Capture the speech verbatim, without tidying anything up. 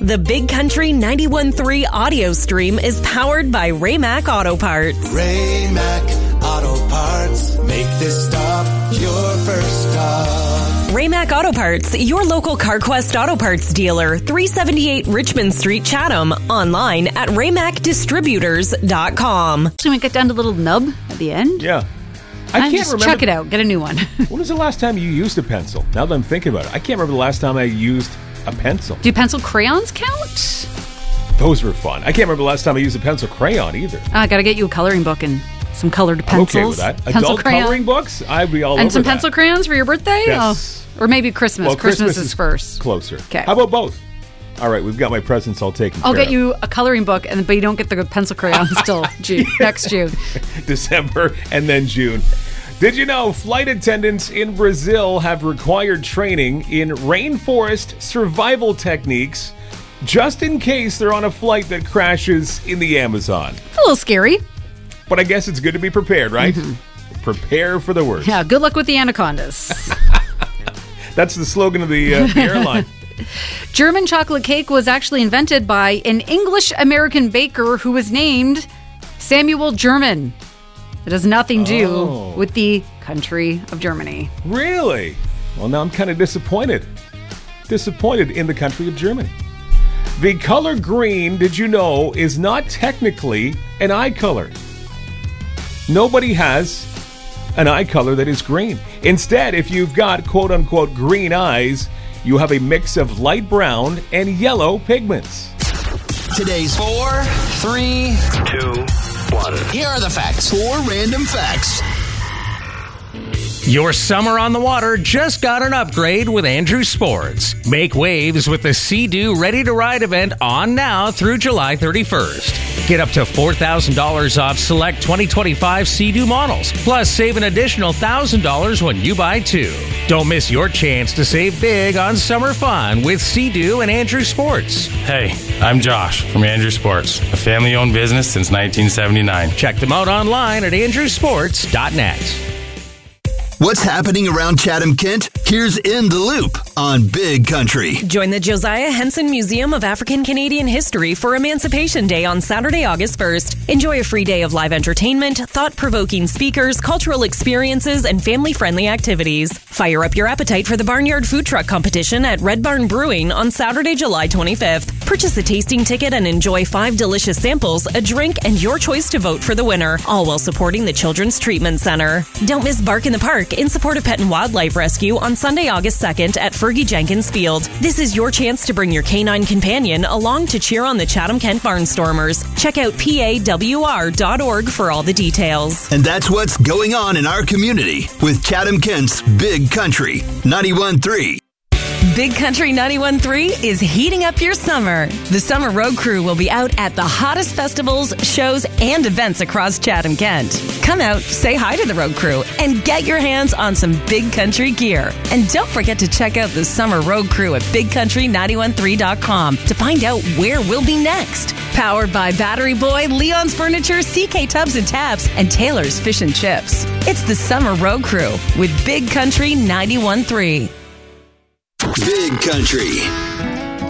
The Big Country ninety-one point three audio stream is powered by Raymac Auto Parts. Raymac Auto Parts. Make this stop your first stop. Raymac Auto Parts, your local CarQuest Auto Parts dealer, three seventy-eight Richmond Street, Chatham. Online at raymac distributors dot com. So we get down to the little nub at the end. Yeah. I and can't just remember. chuck it out. Get a new one. When was the last time you used a pencil? Now that I'm thinking about it, I can't remember the last time I used a pencil. Do pencil crayons count? Those were fun. I can't remember the last time I used a pencil crayon either. I uh, got to get you a coloring book and some colored pencils. I'm okay with that. Pencil Adult crayon. coloring books? I'd be all and over some that. pencil crayons for your birthday? Yes. Oh. Or maybe Christmas. Well, Christmas, Christmas is first. Closer. Okay. How about both? All right, we've got my presents all taken I'll care get of. you a coloring book, and but you don't get the pencil crayons till June, next June. December and then June. Did you know flight attendants in Brazil have required training in rainforest survival techniques just in case they're on a flight that crashes in the Amazon? It's a little scary. But I guess it's good to be prepared, right? Mm-hmm. Prepare for the worst. Yeah, good luck with the anacondas. That's the slogan of the, uh, the airline. German chocolate cake was actually invented by an English-American baker who was named Samuel German. It has nothing to do Oh. with the country of Germany. Really? Well, now I'm kind of disappointed. Disappointed in the country of Germany. The color green, did you know, is not technically an eye color. Nobody has an eye color that is green. Instead, if you've got quote-unquote green eyes, you have a mix of light brown and yellow pigments. Today's four, three, two, one. Here are the facts. Four random facts. Your summer on the water just got an upgrade with Andrew Sports. Make waves with the Sea-Doo Ready to Ride event on now through July thirty-first. Get up to four thousand dollars off select twenty twenty-five Sea-Doo models. Plus, save an additional one thousand dollars when you buy two. Don't miss your chance to save big on summer fun with Sea-Doo and Andrew Sports. Hey, I'm Josh from Andrew Sports, a family-owned business since nineteen seventy-nine. Check them out online at andrew sports dot net. What's happening around Chatham-Kent? Here's In the Loop on Big Country. Join the Josiah Henson Museum of African Canadian History for Emancipation Day on Saturday, August first. Enjoy a free day of live entertainment, thought-provoking speakers, cultural experiences, and family-friendly activities. Fire up your appetite for the Barnyard Food Truck Competition at Red Barn Brewing on Saturday, July twenty-fifth. Purchase a tasting ticket and enjoy five delicious samples, a drink, and your choice to vote for the winner, all while supporting the Children's Treatment Center. Don't miss Bark in the Park in support of Pet and Wildlife Rescue on Sunday, August second at Fergie Jenkins Field. This is your chance to bring your canine companion along to cheer on the Chatham-Kent Barnstormers. Check out P A W R dot org for all the details. And that's what's going on in our community with Chatham-Kent's Big Country ninety-one point three. Big Country ninety-one point three is heating up your summer. The Summer Road Crew will be out at the hottest festivals, shows, and events across Chatham-Kent. Come out, say hi to the Road Crew, and get your hands on some Big Country gear. And don't forget to check out the Summer Road Crew at big country nine one three dot com to find out where we'll be next. Powered by Battery Boy, Leon's Furniture, C K Tubs and Taps, and Taylor's Fish and Chips. It's the Summer Road Crew with Big Country ninety-one point three. Big Country